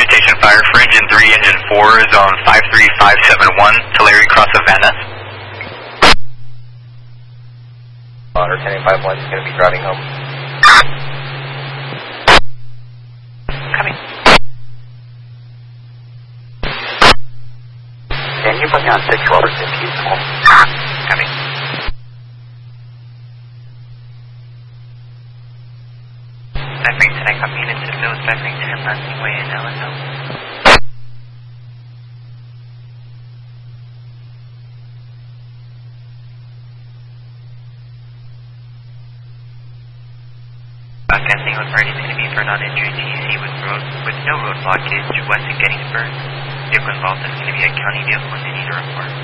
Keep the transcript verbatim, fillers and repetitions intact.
Vegetation fire for engine three, engine four, zone five three five seven one, Tulare Cross Savannah. Otter ten eight five one is going to be driving home. Coming. Can you put me on six rollers if you call? Coming. Backring ten, I copy unit to Lewis, backring ten, landing way in L S O. Broadcasting on party is going to be for non-injury T E C with road with no road blockage west of Gettysburg. Vehicle involved is going to be a county vehicle and they need a report.